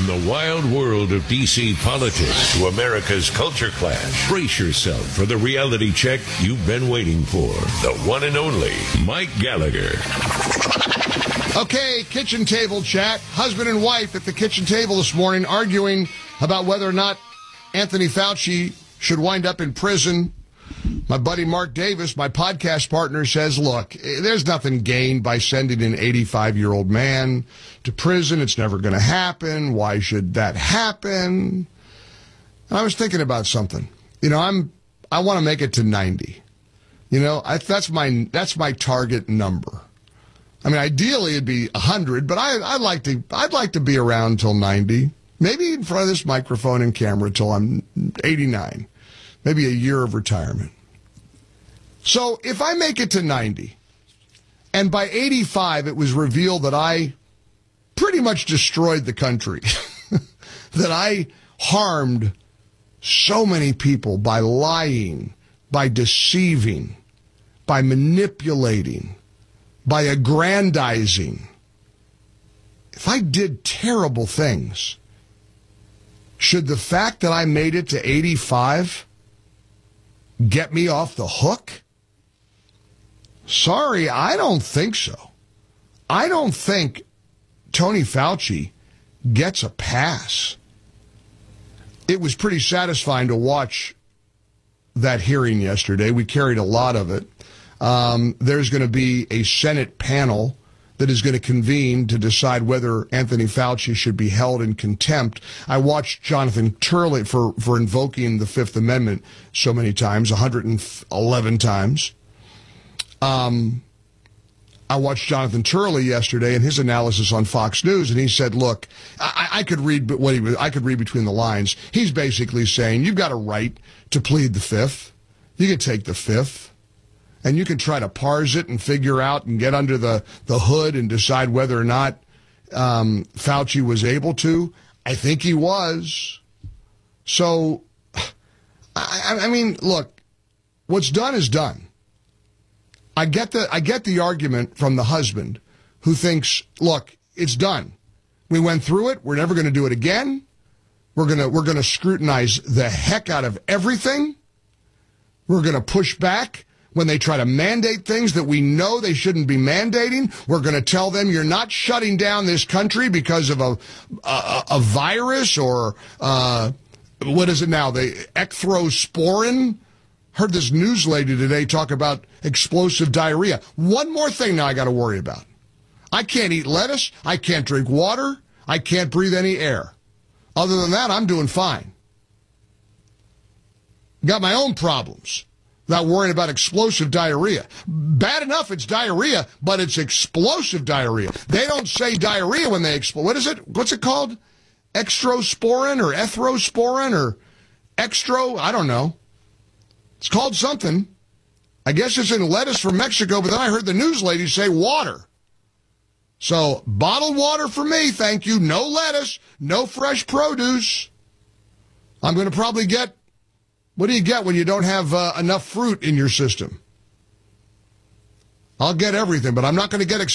the wild world of D.C. politics to America's culture clash, brace yourself for the reality check you've been waiting for. The one and only Mike Gallagher. Okay, kitchen table chat. Husband and wife at the kitchen table this morning arguing about whether or not Anthony Fauci should wind up in prison. My buddy Mark Davis, my podcast partner, says, look, there's nothing gained by sending an 85-year-old man to prison. It's never going to happen. Why should that happen? And I was thinking about something. You know, I want to make it to 90. You know, that's my target number. I mean, ideally it'd be 100, but I'd like to be around till 90. Maybe in front of this microphone and camera till I'm 89. Maybe a year of retirement. So if I make it to 90, and by 85 it was revealed that I pretty much destroyed the country, that I harmed so many people by lying, by deceiving, by manipulating, by aggrandizing. If I did terrible things, should the fact that I made it to 85 get me off the hook? Sorry, I don't think so. I don't think Tony Fauci gets a pass. It was pretty satisfying to watch that hearing yesterday. We carried a lot of it. There's going to be a Senate panel that is going to convene to decide whether Anthony Fauci should be held in contempt. I watched Jonathan Turley for invoking the Fifth Amendment so many times, 111 times. I watched Jonathan Turley yesterday and his analysis on Fox News, and he said, look, I could read I could read between the lines. He's basically saying you've got a right to plead the Fifth. You can take the Fifth. And you can try to parse it and figure out and get under the hood and decide whether or not Fauci was able to. I think he was. So, I mean, look, what's done is done. I get the argument from the husband who thinks, look, it's done. We went through it. We're never going to do it again. We're going to scrutinize the heck out of everything. We're going to push back. When they try to mandate things that we know they shouldn't be mandating, we're going to tell them you're not shutting down this country because of a virus or what is it now? The ecthrosporin. Heard this news lady today talk about explosive diarrhea. One more thing now I got to worry about. I can't eat lettuce. I can't drink water. I can't breathe any air. Other than that, I'm doing fine. Got my own problems. Not worrying about explosive diarrhea. Bad enough it's diarrhea, but it's explosive diarrhea. They don't say diarrhea when they explode. What is it? What's it called? Extrosporin or ethrosporin or extro? I don't know. It's called something. I guess it's in lettuce from Mexico, but then I heard the news lady say water. So bottled water for me, thank you. No lettuce, no fresh produce. I'm going to probably get, what do you get when you don't have enough fruit in your system? I'll get everything, but I'm not going to get